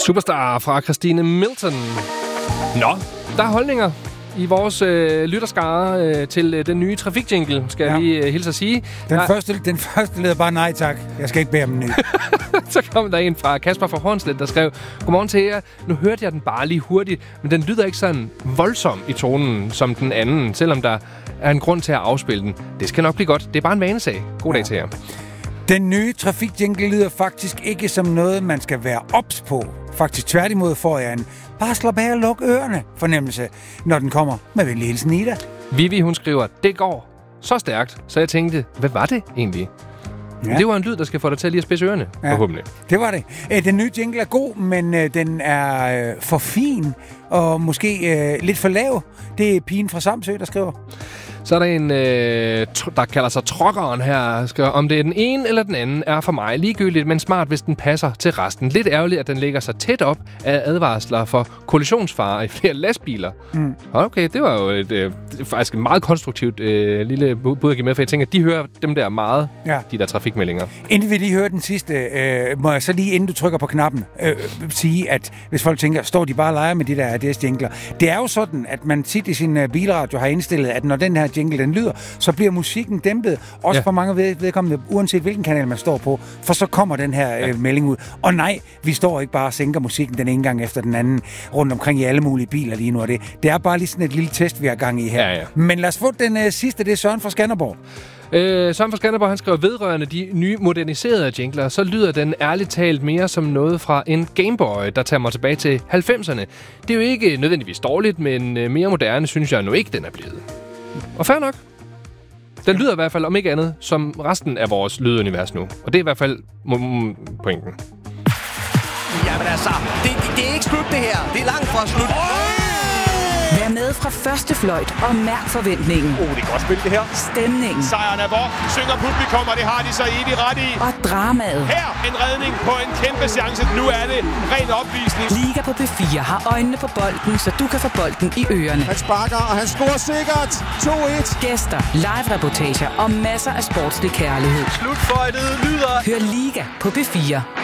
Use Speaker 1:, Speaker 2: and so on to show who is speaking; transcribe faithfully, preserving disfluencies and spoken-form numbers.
Speaker 1: Superstar fra Christine Milton. Nå, der er holdninger i vores øh, lytterskare øh, til øh, den nye trafikjingle, skal ja. vi øh, hilse at sige.
Speaker 2: Den,
Speaker 1: der...
Speaker 2: første, den første leder bare nej tak. Jeg skal ikke bære dem ny.
Speaker 1: Så kom der en fra Kasper fra Hornslet, der skrev: Godmorgen til jer. Nu hørte jeg den bare lige hurtigt, men den lyder ikke sådan voldsom i tonen som den anden, selvom der er en grund til at afspille den. Det skal nok blive godt. Det er bare en vanesag. God dag ja. til jer.
Speaker 2: Den nye trafikjingle lyder faktisk ikke som noget, man skal være ops på. Faktisk tværtimod får jeg en bare slap af og luk ørerne fornemmelse, når den kommer med venlig hilsen Ida.
Speaker 1: Vivi, hun skriver: Det går så stærkt, så jeg tænkte, hvad var det egentlig? Ja. Det var en lyd, der skal få dig til at lige at spidse ørerne, ja, forhåbentlig.
Speaker 2: Det var det. Den nye jingle er god, men den er for fin og måske lidt for lav. Det er pigen fra Samsø, der skriver.
Speaker 1: Så er der en, øh, der kalder sig Trokkeren her. Skal, om det er den ene eller den anden, er for mig ligegyldigt, men smart, hvis den passer til resten. Lidt ærgerligt, at den lægger sig tæt op af advarsler for kollisionsfare i flere lastbiler. Mm. Okay, det var jo et, øh, faktisk et meget konstruktivt øh, lille bud at give med, for jeg tænker, at de hører dem der meget, ja. de der trafikmeldinger.
Speaker 2: Inden vi lige hører den sidste, øh, må jeg så lige, inden du trykker på knappen, øh, sige, at hvis folk tænker, står de bare og leger med de der A D S-jingler? Det er jo sådan, at man tit i sin uh, bilradio har indstillet, at når den her jingle, den lyder, så bliver musikken dæmpet. Også ja. for mange ved, vedkommende, uanset hvilken kanal man står på, for så kommer den her ja. øh, melding ud. Og nej, vi står ikke bare og sænker musikken den ene gang efter den anden rundt omkring i alle mulige biler lige nu. Det, det er bare lige sådan et lille test, vi har gang i her. Ja, ja. Men lad os få den øh, sidste, det er Søren fra Skanderborg.
Speaker 1: Øh, Søren fra Skanderborg, han skriver: vedrørende de nye moderniserede jingler, så lyder den ærligt talt mere som noget fra en Gameboy, der tager mig tilbage til halvfemserne. Det er jo ikke nødvendigvis dårligt, men øh, mere moderne synes jeg nu ikke, den er blevet. Og fair nok. Den lyder i hvert fald, om ikke andet, som resten af vores lydunivers nu. Og det er i hvert fald mm, pointen.
Speaker 3: Jamen altså, det, det, det er ikke slut det her. Det er langt fra slut.
Speaker 4: Vær med fra første fløjt og mærk forventningen.
Speaker 3: Oh, det er godt spil det her.
Speaker 4: Stemningen.
Speaker 3: Sejren er vor. Synger publikum, og det har de så evigt ret i.
Speaker 4: Og dramaet.
Speaker 3: Her en redning på en kæmpe chance. Nu er det ren opvisning.
Speaker 4: Liga på P fire har øjnene på bolden, så du kan få bolden i ørerne.
Speaker 3: Han sparker, og han scorer sikkert. to et.
Speaker 4: Gæster, live-reportager og masser af sportslig kærlighed.
Speaker 3: Slutføjtet lyder.
Speaker 4: Hør Liga på P fire.